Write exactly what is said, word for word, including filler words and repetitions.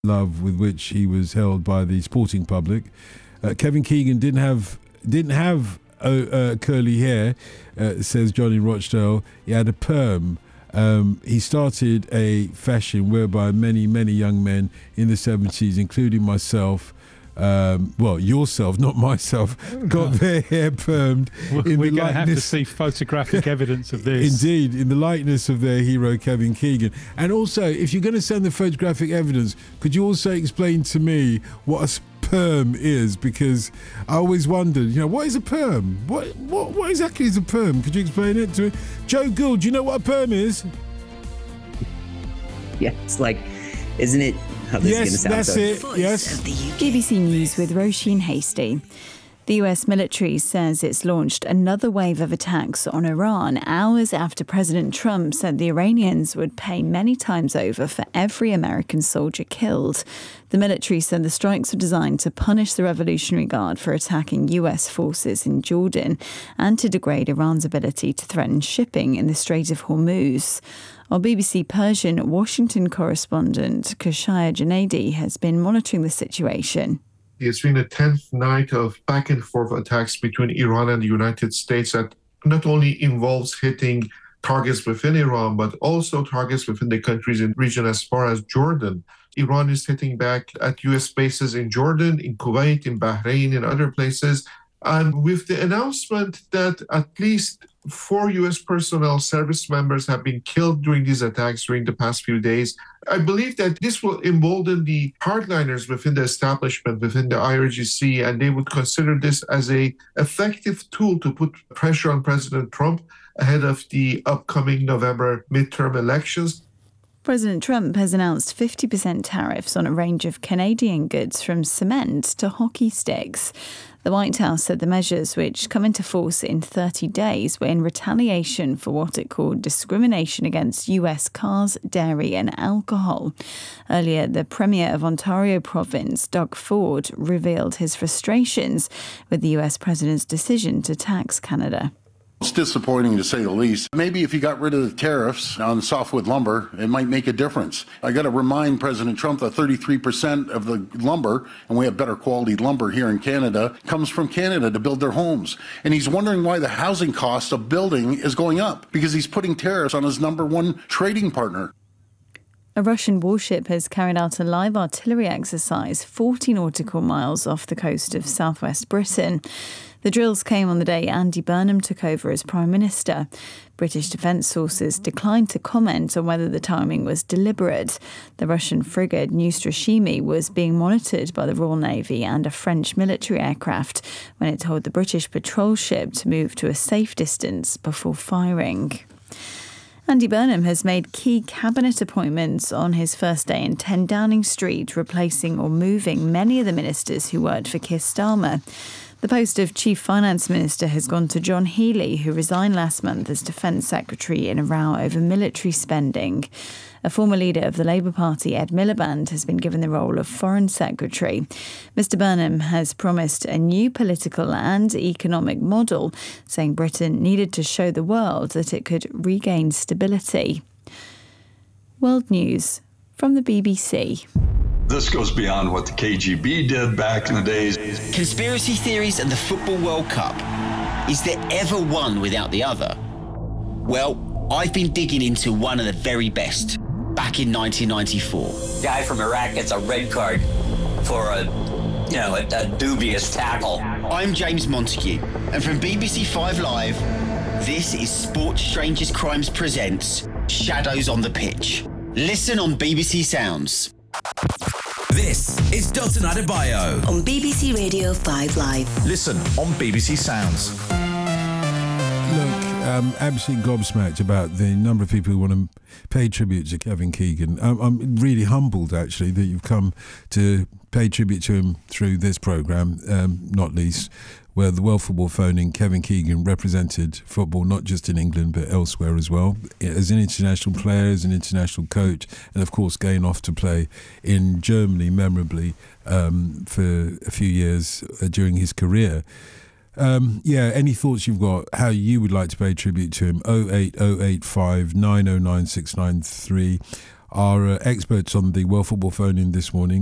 love with which he was held by the sporting public. Uh, Kevin Keegan didn't have didn't have uh, uh, curly hair, uh, says Johnny Rochdale. He had a perm. Um, he started a fashion whereby many, many young men in the seventies, including myself, um, well, yourself, not myself, got their hair permed. We're in going the to have to likeness, see photographic evidence of this. Indeed, in the likeness of their hero, Kevin Keegan. And also, if you're going to send the photographic evidence, could you also explain to me what a perm is? Because I always wondered, you know, what is a perm? What what what exactly is a perm? Could you explain it to me? Joe Gould, do you know what a perm is? Yeah, it's like, isn't it? How this yes, is gonna that's sound it. Yes. B B C News with Roisin Hasty. The U S military says it's launched another wave of attacks on Iran hours after President Trump said the Iranians would pay many times over for every American soldier killed. The military said the strikes were designed to punish the Revolutionary Guard for attacking U S forces in Jordan and to degrade Iran's ability to threaten shipping in the Strait of Hormuz. Our B B C Persian Washington correspondent Kashaya Junaidi has been monitoring the situation. It's been a tenth night of back and forth attacks between Iran and the United States that not only involves hitting targets within Iran, but also targets within the countries in the region as far as Jordan. Iran is hitting back at U S bases in Jordan, in Kuwait, in Bahrain, and other places. And with the announcement that at least four U S personnel service members have been killed during these attacks during the past few days, I believe that this will embolden the hardliners within the establishment, within the I R G C, and they would consider this as an effective tool to put pressure on President Trump ahead of the upcoming November midterm elections. President Trump has announced fifty percent tariffs on a range of Canadian goods from cement to hockey sticks. The White House said the measures, which come into force in thirty days, were in retaliation for what it called discrimination against U S cars, dairy and alcohol. Earlier, the Premier of Ontario Province, Doug Ford, revealed his frustrations with the U S President's decision to tax Canada. It's disappointing to say the least. Maybe if you got rid of the tariffs on softwood lumber, it might make a difference. I got to remind President Trump that thirty-three percent of the lumber, and we have better quality lumber here in Canada, comes from Canada to build their homes. And he's wondering why the housing cost of building is going up, because he's putting tariffs on his number one trading partner. A Russian warship has carried out a live artillery exercise forty nautical miles off the coast of southwest Britain. The drills came on the day Andy Burnham took over as Prime Minister. British defence sources declined to comment on whether the timing was deliberate. The Russian frigate Neustrashimi was being monitored by the Royal Navy and a French military aircraft when it told the British patrol ship to move to a safe distance before firing. Andy Burnham has made key cabinet appointments on his first day in ten Downing Street, replacing or moving many of the ministers who worked for Keir Starmer. The post of Chief Finance Minister has gone to John Healey, who resigned last month as Defence Secretary in a row over military spending. A former leader of the Labour Party, Ed Miliband, has been given the role of Foreign Secretary. Mister Burnham has promised a new political and economic model, saying Britain needed to show the world that it could regain stability. World News from the B B C. This goes beyond what the K G B did back in the days. Conspiracy theories and the Football World Cup. Is there ever one without the other? Well, I've been digging into one of the very best. Back in nineteen ninety-four. Guy from Iraq gets a red card for a, you know, a, a dubious tackle. I'm James Montague, and from B B C Five Live, this is Sports Strangers Crimes presents Shadows on the Pitch. Listen on B B C Sounds. This is Dalton Adebayo on B B C Radio five Live. Listen on B B C Sounds. Look, um, absolutely gobsmacked about the number of people who want to pay tribute to Kevin Keegan. I'm, I'm really humbled, actually, that you've come to pay tribute to him through this programme, um, not least, where the World Football Phone-in Kevin Keegan represented football not just in England but elsewhere as well, as an international player, as an international coach, and of course going off to play in Germany memorably um, for a few years uh, during his career. Um, yeah, any thoughts you've got, how you would like to pay tribute to him? oh eight oh eight five nine oh nine six nine three. our uh, experts on the World Football Phone in this morning.